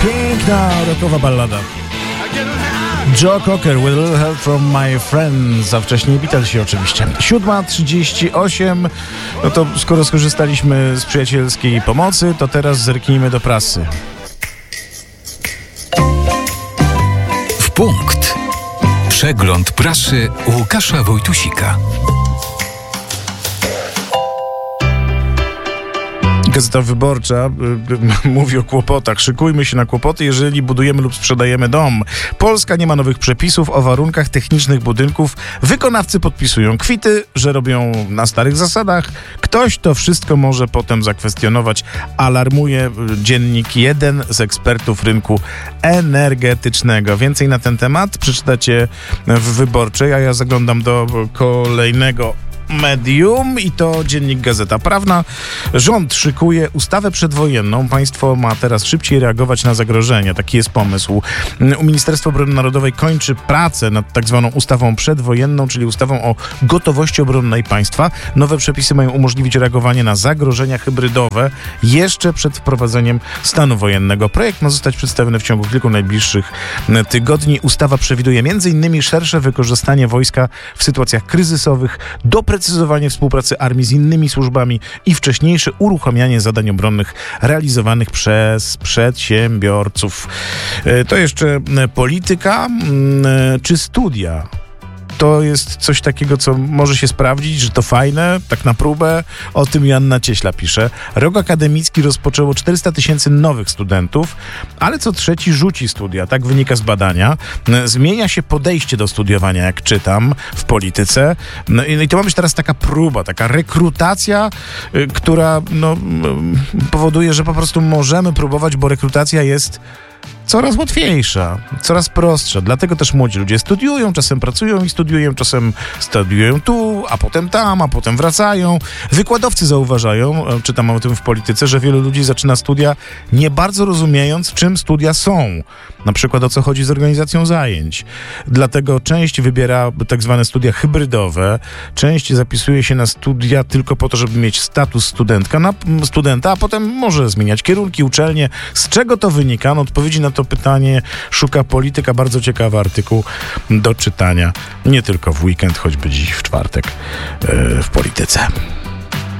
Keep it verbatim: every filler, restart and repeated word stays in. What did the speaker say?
Piękna, rockowa ballada. Joe Cocker with a little help from my friends, a wcześniej Beatlesi oczywiście. siódma trzydzieści osiem. No to skoro skorzystaliśmy z przyjacielskiej pomocy, to teraz zerknijmy do prasy. W punkt. Przegląd prasy Łukasza Wojtusika. Gazeta Wyborcza y, y, mówi o kłopotach. Szykujmy się na kłopoty, jeżeli budujemy lub sprzedajemy dom. Polska nie ma nowych przepisów o warunkach technicznych budynków. Wykonawcy podpisują kwity, że robią na starych zasadach. Ktoś to wszystko może potem zakwestionować. Alarmuje dziennik jeden z ekspertów rynku energetycznego. Więcej na ten temat przeczytacie w Wyborczej, a ja zaglądam do kolejnego medium i to dziennik Gazeta Prawna. Rząd szykuje ustawę przedwojenną. Państwo ma teraz szybciej reagować na zagrożenia. Taki jest pomysł. Ministerstwo Obrony Narodowej kończy pracę nad tak zwaną ustawą przedwojenną, czyli ustawą o gotowości obronnej państwa. Nowe przepisy mają umożliwić reagowanie na zagrożenia hybrydowe jeszcze przed wprowadzeniem stanu wojennego. Projekt ma zostać przedstawiony w ciągu kilku najbliższych tygodni. Ustawa przewiduje między innymi szersze wykorzystanie wojska w sytuacjach kryzysowych, doprecyzowanie współpracy armii z innymi służbami i wcześniejsze uruchamianie zadań obronnych realizowanych przez przedsiębiorców. To jeszcze polityka czy studia? To jest coś takiego, co może się sprawdzić, że to fajne, tak na próbę. O tym Joanna Cieśla pisze. Rok akademicki rozpoczęło czterysta tysięcy nowych studentów, ale co trzeci rzuci studia. Tak wynika z badania. Zmienia się podejście do studiowania, jak czytam, w polityce. No i to ma być teraz taka próba, taka rekrutacja, która no, powoduje, że po prostu możemy próbować, bo rekrutacja jest coraz łatwiejsza, coraz prostsza. Dlatego też młodzi ludzie studiują, czasem pracują i studiują, czasem studiują tu, a potem tam, a potem wracają. Wykładowcy zauważają, czytam o tym w polityce, że wielu ludzi zaczyna studia nie bardzo rozumiejąc, czym studia są. Na przykład o co chodzi z organizacją zajęć. Dlatego część wybiera tak zwane studia hybrydowe, część zapisuje się na studia tylko po to, żeby mieć status studentka, na, studenta, a potem może zmieniać kierunki, uczelnie. Z czego to wynika? No, odpowiedzi na to pytanie szuka polityka. Bardzo ciekawy artykuł do czytania. Nie tylko w weekend, choćby dziś w czwartek yy, w polityce.